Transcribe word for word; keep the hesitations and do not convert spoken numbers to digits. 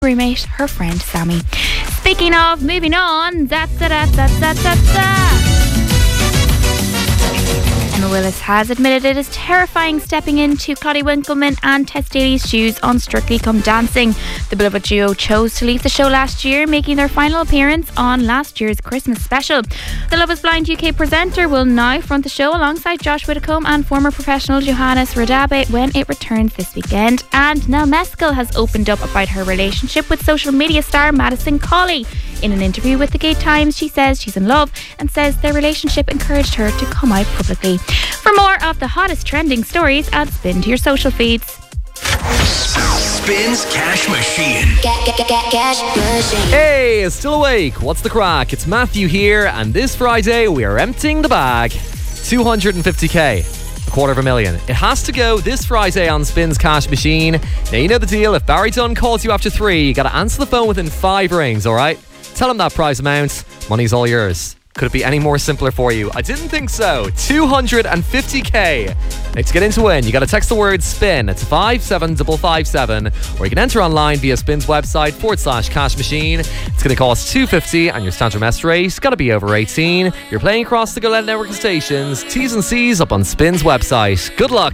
roommate, her friend Sammy. Speaking of moving on, da da da da da da da. Emma Willis has admitted it is terrifying stepping into Claudia Winkleman and Tess Daly's shoes on Strictly Come Dancing. The beloved duo chose to leave the show last year, making their final appearance on last year's Christmas special. The Love is Blind U K presenter will now front the show alongside Josh Widdicombe and former professional Johannes Radabe when it returns this weekend. And Nell Meskel has opened up about her relationship with social media star Madison Colley. In an interview with the Gay Times, she says she's in love and says their relationship encouraged her to come out publicly. For more of the hottest trending stories, add Spin to your social feeds. Spins Cash Machine. Get, get, get, get, cash machine. Hey, still awake? What's the crack? It's Matthew here, and this Friday we are emptying the bag. two hundred fifty k. A quarter of a million. It has to go this Friday on Spins Cash Machine. Now, you know the deal. If Barry Dunn calls you after three, you got to answer the phone within five rings, all right? Tell him that prize amount. Money's all yours. Could it be any more simpler for you? I didn't think so. two hundred fifty k. Now, to get in to win, you got to text the word SPIN to five seven five five seven, or you can enter online via Spin's website forward slash cash machine. It's going to cost two hundred fifty, and your standard mess rate got to be over eighteen. You're playing across the Go Let Network of stations. T's and C's up on Spin's website. Good luck.